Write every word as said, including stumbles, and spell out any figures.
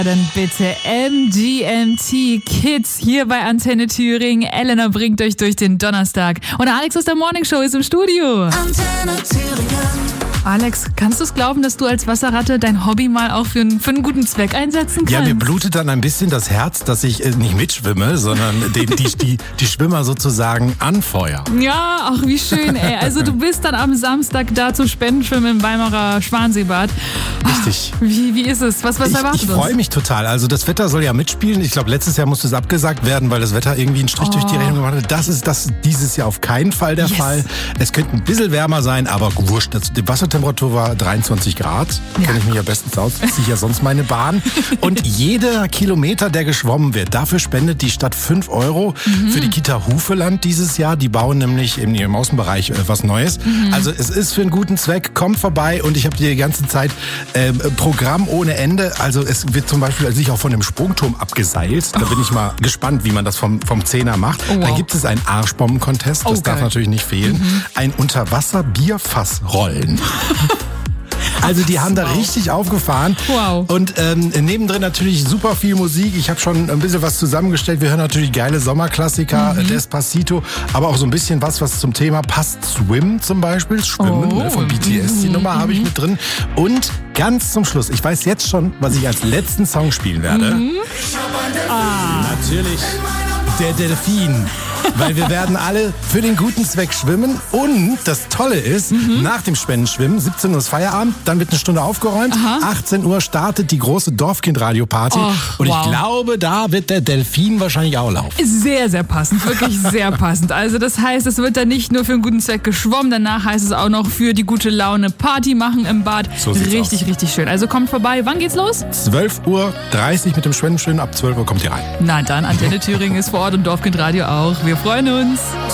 Dann bitte M G M T Kids hier bei Antenne Thüringen. Elena bringt euch durch den Donnerstag. Und Alex aus der Morning Show ist im Studio. Antenne Thüringen. Alex, kannst du es glauben, dass du als Wasserratte dein Hobby mal auch für einen, für einen guten Zweck einsetzen kannst? Ja, mir blutet dann ein bisschen das Herz, dass ich äh, nicht mitschwimme, sondern die, die, die, die Schwimmer sozusagen anfeuern. Ja, ach wie schön, ey. Also du bist dann am Samstag da zum Spendenschwimmen im Weimarer Schwanseebad. Richtig. Wie, wie ist es? Was, was Ich, erwartet ich uns? freue mich total. Also das Wetter soll ja mitspielen. Ich glaube, letztes Jahr musste es abgesagt werden, weil das Wetter irgendwie einen Strich Oh. durch die Rechnung gemacht hat. Das ist das dieses Jahr auf keinen Fall der Yes. Fall. Es könnte ein bisschen wärmer sein, aber wurscht. Das- Die Wassertemperatur war dreiundzwanzig Grad. Ja. Kenne ich mich ja bestens aus. Ziehe ich ja sonst meine Bahn. Und jeder Kilometer, der geschwommen wird, dafür spendet die Stadt fünf Euro Mhm. für die Kita Hufeland dieses Jahr. Die bauen nämlich in ihrem Außenbereich äh, was Neues. Mhm. Also es ist für einen guten Zweck. Kommt vorbei und ich habe die ganze Zeit ähm, Programm ohne Ende. Also es wird zum Beispiel sich auch von dem Sprungturm abgeseilt. Da bin ich mal gespannt, wie man das vom, vom Zehner macht. Oh, wow. Dann gibt es einen Arschbomben-Contest. Das Oh, darf geil. natürlich nicht fehlen. Ein Unterwasser-Bierfassrollen. Also die haben da richtig aufgefahren. Wow. Und ähm, nebendrin natürlich super viel Musik. Ich habe schon ein bisschen was zusammengestellt. Wir hören natürlich geile Sommerklassiker, Mhm. Despacito, aber auch so ein bisschen was, was zum Thema passt. Swim zum Beispiel, Schwimmen, Oh. ne, von B T S, die Nummer habe ich mit drin. Und ganz zum Schluss, ich weiß jetzt schon, was ich als letzten Song spielen werde. Mhm. Natürlich der Delfin. Weil wir werden alle für den guten Zweck schwimmen. Und das Tolle ist, Mhm. nach dem Spendenschwimmen, siebzehn Uhr ist Feierabend, dann wird eine Stunde aufgeräumt. achtzehn Uhr startet die große Dorfkind-Radio-Party. Och, Und ich wow. glaube, da wird der Delfin wahrscheinlich auch laufen. Sehr, sehr passend, wirklich sehr passend. Also das heißt, es wird dann nicht nur für einen guten Zweck geschwommen, danach heißt es auch noch für die gute Laune Party machen im Bad. So sieht's richtig, aus. richtig schön. Also kommt vorbei. Wann geht's los? zwölf Uhr dreißig mit dem Spendenschwimmen, ab zwölf Uhr kommt ihr rein. Na dann, Antenne Thüringen ist vor Ort und Dorfkind Radio auch. Wir freuen uns.